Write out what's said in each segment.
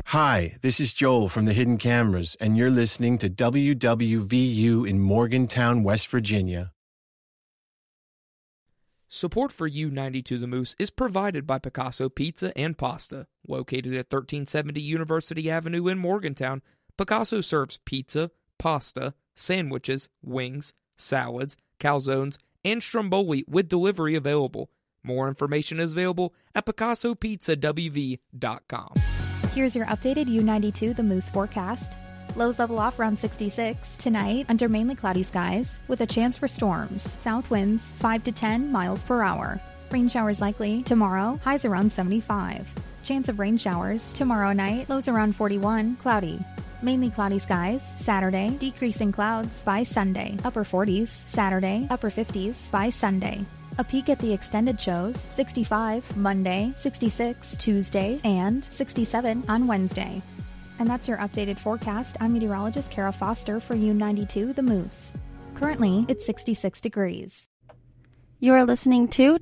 Hi, this is Joel from the Hidden Cameras, and you're listening to WWVU in Morgantown, West Virginia. Support for U92 The Moose is provided by Picasso Pizza and Pasta. Located at 1370 University Avenue in Morgantown, Picasso serves pizza, pasta, sandwiches, wings, salads, calzones, and stromboli with delivery available. More information is available at PicassoPizzaWV.com. Here's your updated U92 The Moose forecast. Lows level off around 66. Tonight, under mainly cloudy skies, with a chance for storms. South winds 5 to 10 miles per hour. Rain showers likely. Tomorrow, highs around 75. Chance of rain showers. Tomorrow night, lows around 41, cloudy. Mainly cloudy skies. Saturday, decreasing clouds by Sunday. Upper 40s. Saturday, upper 50s by Sunday. A peek at the extended shows, 65 Monday, 66 Tuesday, and 67 on Wednesday. And that's your updated forecast. I'm meteorologist Kara Foster for U92 The Moose. Currently, it's 66 degrees. You're listening to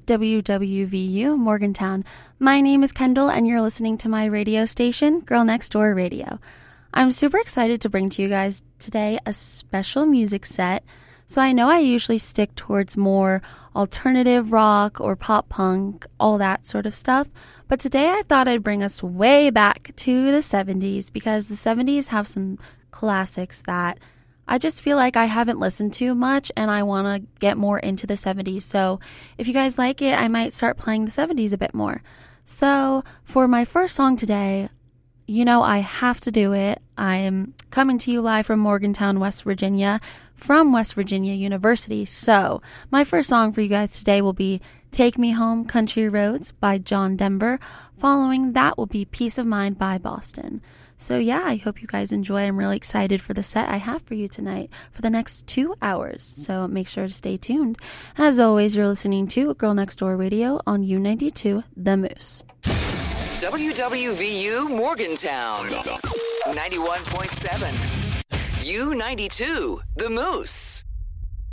WWVU Morgantown. My name is Kendall, and you're listening to my radio station, Girl Next Door Radio. I'm super excited to bring to you guys today a special music set. So I know I usually stick towards more alternative rock or pop punk, all that sort of stuff. But today I thought I'd bring us way back to the 70s because the 70s have some classics that I just feel like I haven't listened to much and I want to get more into the 70s. So if you guys like it, I might start playing the 70s a bit more. So for my first song today, you know I have to do it. I am coming to you live from Morgantown, West Virginia, from West Virginia University. So my first song for you guys today will be Take Me Home, Country Roads by John Denver. Following that will be Peace of Mind by Boston. So yeah, I hope you guys enjoy. I'm really excited for the set I have for you tonight for the next 2 hours. So make sure to stay tuned. As always, you're listening to Girl Next Door Radio on U92 The Moose. WWVU Morgantown 91.7. U92 The Moose.